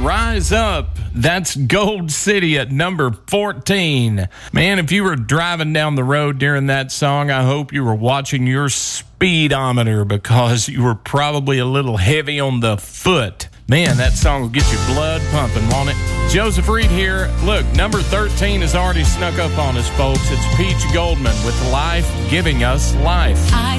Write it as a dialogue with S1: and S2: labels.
S1: Rise Up. That's Gold City at number 14. Man, if you were driving down the road during that song, I hope you were watching your speedometer because you were probably a little heavy on the foot. Man, that song will get your blood pumping, won't it? Joseph Reed here. Look, number 13 has already snuck up on us, folks. It's Peach Goldman with Life Giving Us Life.
S2: I